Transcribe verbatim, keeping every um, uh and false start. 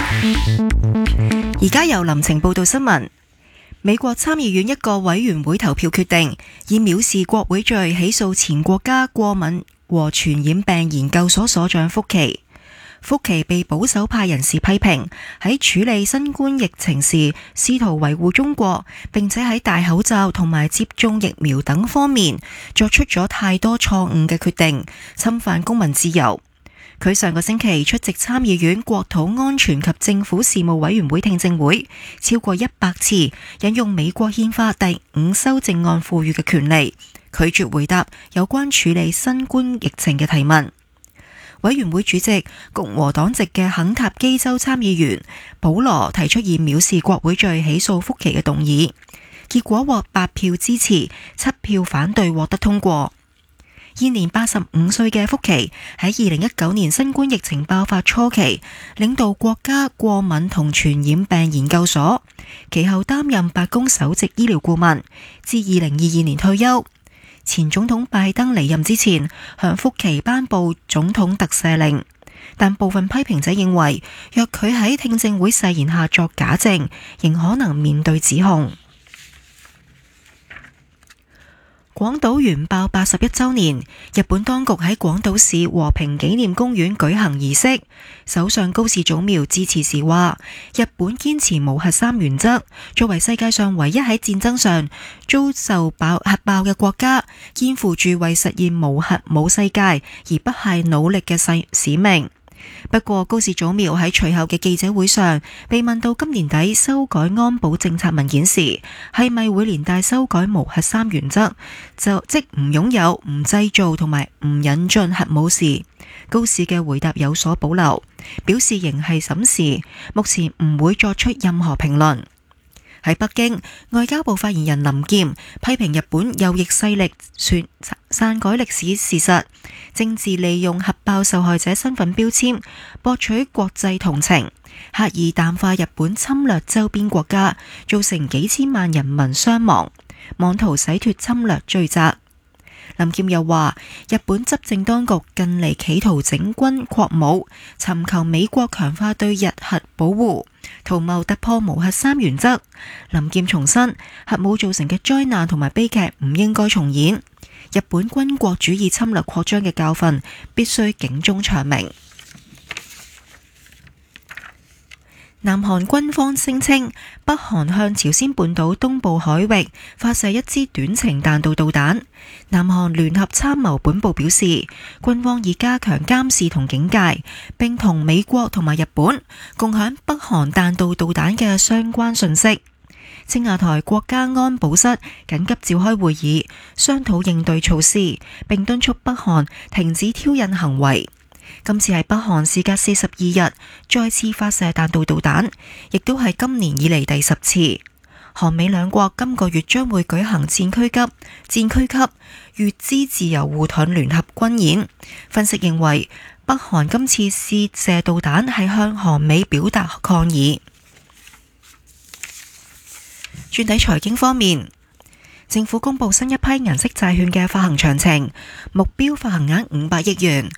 而家由林晴報道新聞。美國參議院一個委員會投票決定，以藐視國會罪起訴前國家過敏和傳染病研究所所長福奇。福奇被保守派人士批評喺處理新冠疫情時試圖維護中國，並且喺戴口罩同埋接種疫苗等方面作出咗太多錯誤嘅決定，侵犯公民自由。佢上個星期出席參議院國土安全及政府事務委員會聽證會，超過一百次引用美國憲法第五修正案賦予嘅權利，拒絕回答有關處理新冠疫情嘅提問。委員會主席共和黨籍嘅肯塔基州參議員保羅提出以藐視國會罪起訴福奇嘅動議，結果獲八票支持，七票反對獲得通過。現年八十五歲嘅福奇喺二零一九年新冠疫情爆發初期領導國家過敏同傳染病研究所，其後擔任白宮首席醫療顧問，至二零二二年退休。前總統拜登離任之前向福奇頒布總統特赦令，但部分批評者認為，若佢喺聽證會誓言下作假證，仍可能面對指控。廣島原爆八十一週年，日本當局喺廣島市和平紀念公園舉行儀式。首相高市早苗致辭時話，日本堅持無核三原則，作為世界上唯一喺戰爭上遭受爆核爆嘅國家，肩負住為實現無核冇世界而不懈努力嘅使使命。不過，高市早苗喺隨後嘅記者會上被問到今年底修改安保政策文件時，係咪會連帶修改無核三原則，就即唔擁有、唔製造同埋唔引進核武時，高市嘅回答有所保留，表示仍係審視，目前唔會作出任何評論。喺北京，外交部發言人林劍批評日本右翼勢力篡篡改歷史事實，政治利用核爆受害者身份標籤，博取國際同情，刻意淡化日本侵略周邊國家，造成幾千萬人民傷亡，妄圖洗脫侵略罪責。林劍又話，日本執政當局近嚟企圖整軍擴武，尋求美國強化對日核保護，圖謀突破無核三原則。林劍重申，核武造成嘅災難同埋悲劇唔應該重演，日本軍國主義侵略擴張嘅教訓必須警鐘長鳴。南韓軍方聲稱，北韓向朝鮮半島東部海域發射一支短程彈道導彈。南韓聯合參謀本部表示，軍方已加強監視同警戒，並同美國同埋日本共享北韓彈道導彈嘅相關信息。青瓦台國家安保室緊急召開會議，商討應對措施，並敦促北韓停止挑釁行為。今次係北韓事隔四十二日再次發射彈道導彈，亦都係今年以嚟第十次。韓美兩國今個月將會舉行戰區級、戰區級乙支自由護盾聯合軍演。分析認為，北韓今次試射導彈係向韓美表達抗議。轉睇財經方面，政府公布新一批銀色債券嘅發行詳情，目標發行額五百億元，